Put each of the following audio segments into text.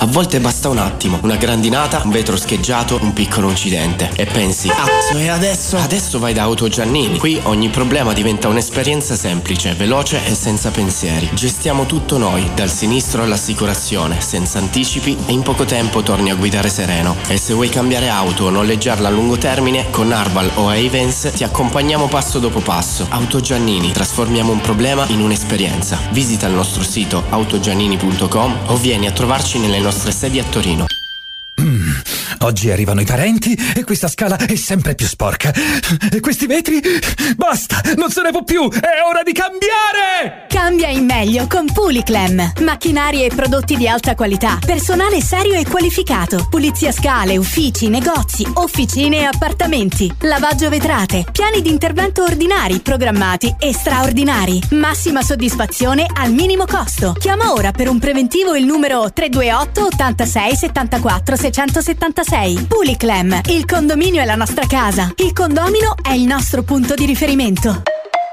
A volte basta un attimo, una grandinata, un vetro scheggiato, un piccolo incidente e pensi: cazzo, e adesso? Adesso vai da Auto Giannini. Qui ogni problema diventa un'esperienza semplice, veloce e senza pensieri. Gestiamo tutto noi, dal sinistro all'assicurazione, senza anticipi, e in poco tempo torni a guidare sereno. E se vuoi cambiare auto o noleggiarla a lungo termine, con Arval o Ayvens ti accompagniamo passo dopo passo. Auto Giannini, trasformiamo un problema in un'esperienza. Visita il nostro sito autogiannini.com o vieni a trovarci nelle nostre sedi a Torino. Oggi arrivano i parenti e questa scala è sempre più sporca. E questi vetri? Basta, non se ne può più, è ora di cambiare! Cambia in meglio con Puliclem. Macchinari e prodotti di alta qualità, personale serio e qualificato, pulizia scale, uffici, negozi, officine e appartamenti, lavaggio vetrate, piani di intervento ordinari, programmati e straordinari. Massima soddisfazione al minimo costo. Chiama ora per un preventivo il numero 328 86 74 676. Puliclem, il condominio è la nostra casa, il condomino è il nostro punto di riferimento.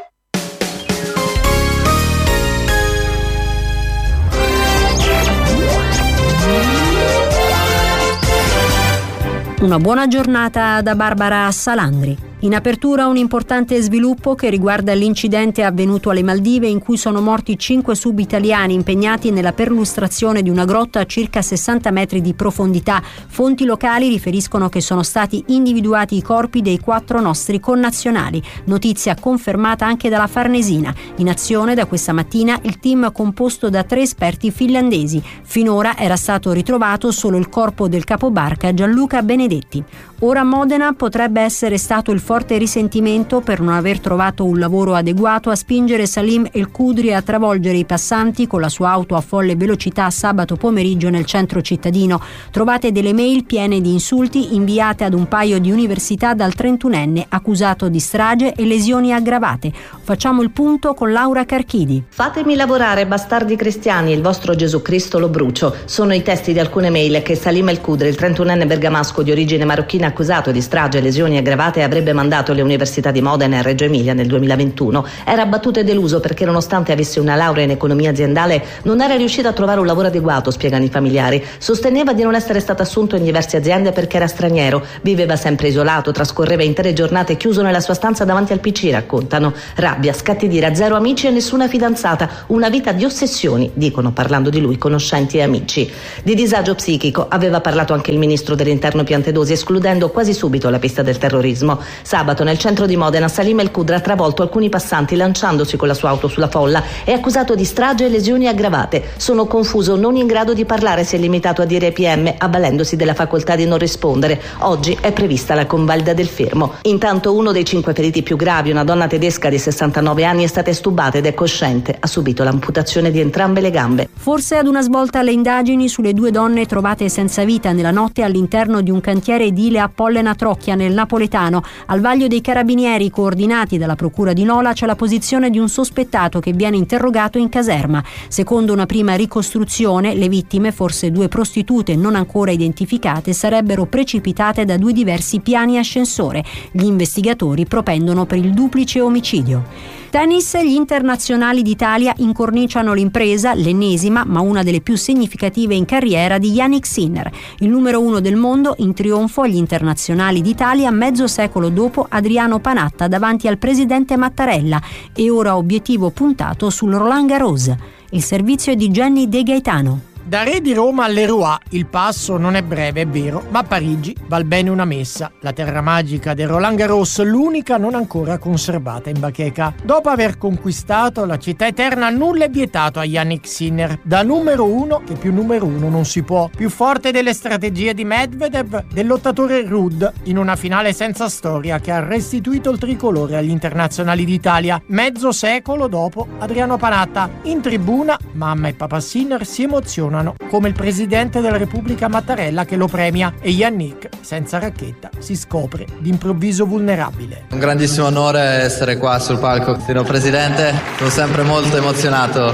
Una buona giornata da Barbara Salandri. In apertura un importante sviluppo che riguarda l'incidente avvenuto alle Maldive in cui sono morti 5 subitaliani impegnati nella perlustrazione di una grotta a circa 60 metri di profondità. Fonti locali riferiscono che sono stati individuati i corpi dei 4 nostri connazionali. Notizia confermata anche dalla Farnesina. In azione da questa mattina il team composto da 3 esperti finlandesi. Finora era stato ritrovato solo il corpo del capobarca Gianluca Benedetti. Ora a Modena potrebbe essere stato il forte risentimento per non aver trovato un lavoro adeguato a spingere Salim El Kudri a travolgere i passanti con la sua auto a folle velocità sabato pomeriggio nel centro cittadino. Trovate delle mail piene di insulti inviate ad un paio di università dal 31enne accusato di strage e lesioni aggravate. Facciamo il punto con Laura Carchidi. Fatemi lavorare, bastardi cristiani, il vostro Gesù Cristo lo brucio. Sono i testi di alcune mail che Salim El Kudri, il 31enne bergamasco di origine marocchina accusato di strage e lesioni aggravate, avrebbe mandato alle università di Modena e Reggio Emilia nel 2021. Era abbattuto e deluso perché nonostante avesse una laurea in economia aziendale non era riuscito a trovare un lavoro adeguato, spiegano i familiari. Sosteneva di non essere stato assunto in diverse aziende perché era straniero, viveva sempre isolato, trascorreva intere giornate chiuso nella sua stanza davanti al PC, raccontano. Rabbia, scatti d'ira, 0 amici e nessuna fidanzata, una vita di ossessioni, dicono parlando di lui conoscenti e amici. Di disagio psichico aveva parlato anche il ministro dell'Interno Piantedosi, escludendo quasi subito la pista del terrorismo. Sabato nel centro di Modena Salim El Kudri ha travolto alcuni passanti lanciandosi con la sua auto sulla folla. È accusato di strage e lesioni aggravate. Sono confuso, non in grado di parlare, si è limitato a dire ai PM, avvalendosi della facoltà di non rispondere. Oggi è prevista la convalida del fermo. Intanto uno dei 5 feriti più gravi, una donna tedesca di 69 anni, è stata estubata ed è cosciente. Ha subito l'amputazione di entrambe le gambe. Forse ad una svolta alle indagini sulle 2 donne trovate senza vita nella notte all'interno di un cantiere edile a Pollena Trocchia nel napoletano. Al vaglio dei carabinieri coordinati dalla procura di Nola c'è la posizione di un sospettato che viene interrogato in caserma. Secondo una prima ricostruzione, le vittime, forse 2 prostitute non ancora identificate, sarebbero precipitate da 2 diversi piani ascensore. Gli investigatori propendono per il duplice omicidio. Tennis, gli internazionali d'Italia incorniciano l'impresa, l'ennesima ma una delle più significative in carriera di Jannik Sinner. Il numero 1 del mondo in trionfo agli internazionali d'Italia mezzo secolo dopo Adriano Panatta davanti al presidente Mattarella e ora obiettivo puntato sul Roland Garros. Il servizio è di Jenny De Gaetano. Da Re di Roma all'Leroy il passo non è breve, è vero, ma a Parigi val bene una messa. La terra magica del Roland Garros, l'unica non ancora conservata in bacheca. Dopo aver conquistato la città eterna, nulla è vietato a Jannik Sinner. Da numero 1, che più numero 1 non si può. Più forte delle strategie di Medvedev, del lottatore Ruud, in una finale senza storia che ha restituito il tricolore agli internazionali d'Italia. Mezzo secolo dopo, Adriano Panatta. In tribuna, mamma e papà Sinner si emozionano come il presidente della Repubblica Mattarella che lo premia e Jannik, senza racchetta, si scopre d'improvviso vulnerabile. Un grandissimo onore essere qua sul palco. Signor Presidente, sono sempre molto emozionato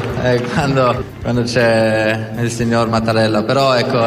quando c'è il signor Mattarella, però ecco.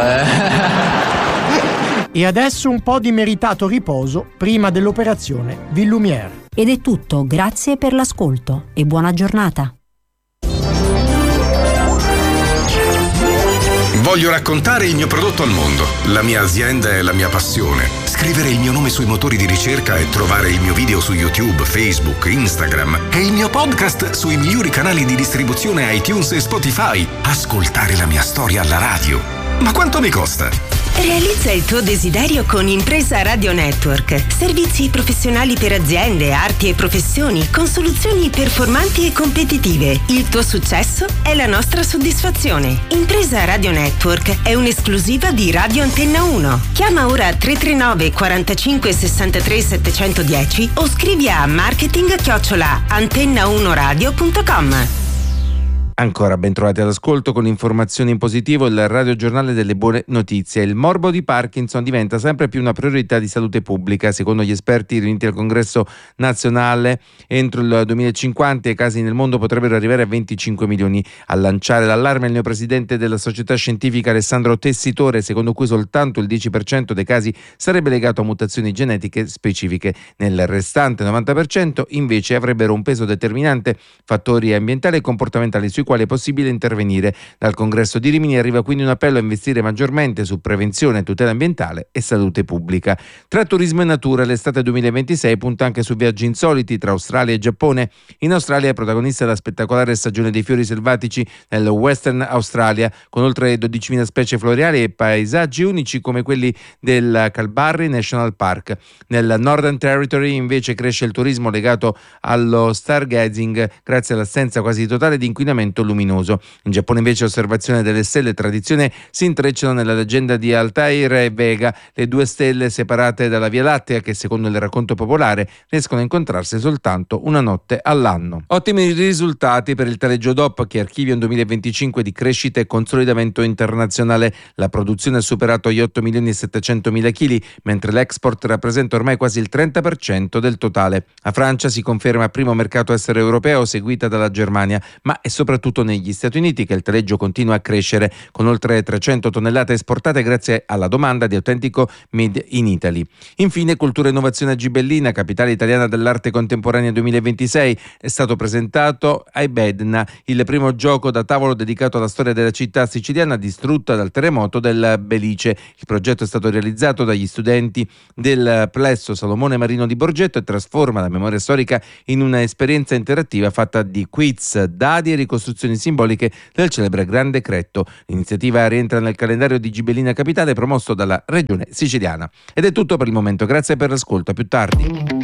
E adesso un po' di meritato riposo prima dell'operazione Villumière. Ed è tutto, grazie per l'ascolto e buona giornata. Voglio raccontare il mio prodotto al mondo. La mia azienda è la mia passione. Scrivere il mio nome sui motori di ricerca e trovare il mio video su YouTube, Facebook, Instagram e il mio podcast sui migliori canali di distribuzione iTunes e Spotify. Ascoltare la mia storia alla radio. Ma quanto mi costa? Realizza il tuo desiderio con Impresa Radio Network. Servizi professionali per aziende, arti e professioni con soluzioni performanti e competitive. Il tuo successo è la nostra soddisfazione. Impresa Radio Network è un'esclusiva di Radio Antenna 1. Chiama ora 339 45 63 710 o scrivi a marketing@antenna1radio.com. Ancora ben trovati all'ascolto con informazioni in positivo, il radiogiornale delle buone notizie. Il morbo di Parkinson diventa sempre più una priorità di salute pubblica. Secondo gli esperti riuniti al Congresso nazionale, entro il 2050 i casi nel mondo potrebbero arrivare a 25 milioni. A lanciare l'allarme il neopresidente della società scientifica Alessandro Tessitore, secondo cui soltanto il 10% dei casi sarebbe legato a mutazioni genetiche specifiche. Nel restante 90% invece avrebbero un peso determinante fattori ambientali e comportamentali sui quale è possibile intervenire. Dal Congresso di Rimini arriva quindi un appello a investire maggiormente su prevenzione, tutela ambientale e salute pubblica. Tra turismo e natura, l'estate 2026 punta anche su viaggi insoliti tra Australia e Giappone. In Australia è protagonista la spettacolare stagione dei fiori selvatici nel Western Australia, con oltre 12.000 specie floreali e paesaggi unici come quelli del Kalbarri National Park. Nel Northern Territory invece cresce il turismo legato allo stargazing grazie all'assenza quasi totale di inquinamento luminoso. In Giappone invece osservazione delle stelle e tradizione si intrecciano nella leggenda di Altair e Vega, le due stelle separate dalla Via Lattea che secondo il racconto popolare riescono a incontrarsi soltanto una notte all'anno. Ottimi risultati per il Taleggio DOP che archivia un 2025 di crescita e consolidamento internazionale. La produzione ha superato gli 8.700.000 kg, mentre l'export rappresenta ormai quasi il 30% del totale. La Francia si conferma primo mercato estero europeo, seguita dalla Germania, ma è soprattutto negli Stati Uniti che il taleggio continua a crescere, con oltre 300 tonnellate esportate grazie alla domanda di autentico Made in Italy. Infine, Cultura e Innovazione a Gibellina, capitale italiana dell'arte contemporanea 2026, è stato presentato Aibedna, il primo gioco da tavolo dedicato alla storia della città siciliana distrutta dal terremoto del Belice. Il progetto è stato realizzato dagli studenti del Plesso Salomone Marino di Borgetto e trasforma la memoria storica in un'esperienza interattiva fatta di quiz, dadi e ricostruzioni simboliche del celebre Grande Cretto. L'iniziativa rientra nel calendario di Gibellina Capitale promosso dalla Regione Siciliana. Ed è tutto per il momento, grazie per l'ascolto, a più tardi.